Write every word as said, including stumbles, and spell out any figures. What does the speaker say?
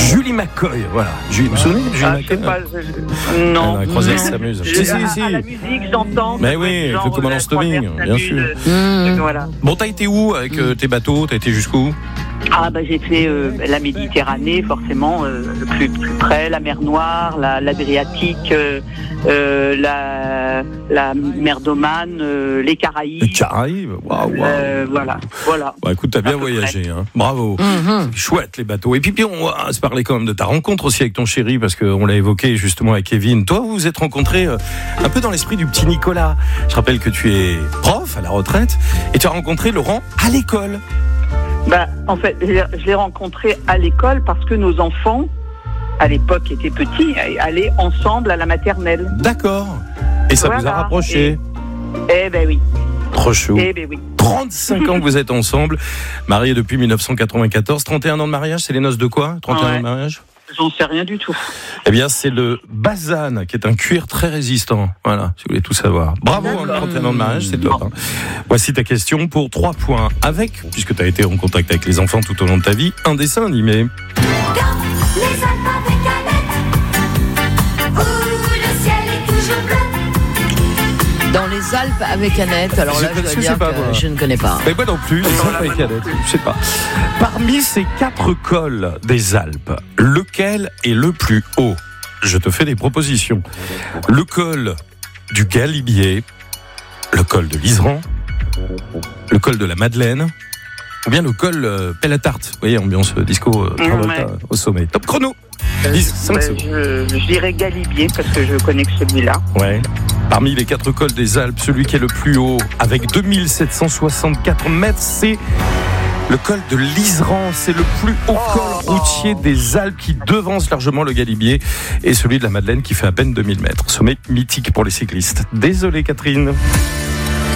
Julie McCoy, voilà. Julie, vous vous souvenez de Julie Ah, McCoy? pas, je... Non. Ah, croisière s'amuse. Je, Si, si, à, si. à la musique, j'entends. Mais oui, le commandant Stomming, bien sûr. Mmh. Voilà. Bon, t'as été où avec euh, tes bateaux? T'as été jusqu'où? Ah bah j'ai fait euh, la Méditerranée, forcément, euh, le plus, plus près, la mer Noire, la, l'Adriatique, euh, euh, la, la mer d'Oman, euh, les Caraïbes. Les Caraïbes, waouh, waouh. Euh, voilà, voilà. Bah écoute, t'as bien voyagé, hein. Bravo. Mm-hmm. Chouette les bateaux. Et puis, puis on va se parler quand même de ta rencontre aussi avec ton chéri, parce qu'on l'a évoqué justement avec Kevin. Toi, vous vous êtes rencontrés euh, un peu dans l'esprit du petit Nicolas. Je rappelle que tu es prof à la retraite et tu as rencontré Laurent à l'école. Bah, en fait, je l'ai rencontré à l'école parce que nos enfants, à l'époque, étaient petits, allaient ensemble à la maternelle. D'accord. Et ça voilà. vous a rapprochés. Eh ben oui. Trop chaud. Eh ben oui. trente-cinq ans que vous êtes ensemble, mariés depuis dix-neuf cent quatre-vingt-quatorze. trente et un ans de mariage, c'est les noces de quoi? trente et un ouais. ans de mariage? J'en sais rien du tout. Eh bien, c'est le Bazane, qui est un cuir très résistant. Voilà, si vous voulez tout savoir. Bravo, hein, trente et un ans de mariage, c'est top. Hein. Voici ta question pour trois points. Avec, puisque tu as été en contact avec les enfants tout au long de ta vie, un dessin animé. Les Alpes avec Annette, où le ciel est toujours bleu. Dans les Alpes avec Annette. Alors là, Je- je dois je sais dire pas, que moi. je ne connais pas. Mais moi non plus, les Alpes avec Annette, je sais pas. Parmi ces quatre cols des Alpes, lequel est le plus haut? Je te fais des propositions. Le col du Galibier, le col de l'Iseran, le col de la Madeleine, ou bien le col euh, Pellatarte. Vous voyez, ambiance euh, disco euh, Travolta Ouais. au sommet. Top chrono. dix, cinq Ouais, secondes. je, je dirais Galibier parce que je connais que celui-là. Ouais. Parmi les quatre cols des Alpes, celui qui est le plus haut, avec deux mille sept cent soixante-quatre mètres, c'est le col de l'Iseran. C'est le plus haut col routier des Alpes qui devance largement le Galibier et celui de la Madeleine qui fait à peine deux mille mètres. Sommet mythique pour les cyclistes. Désolé Catherine.